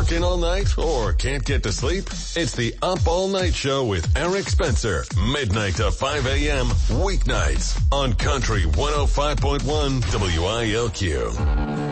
Working all night or can't get to sleep? It's the Up All Night Show with Eric Spencer. Midnight to 5 a.m. weeknights on Country 105.1 WILQ.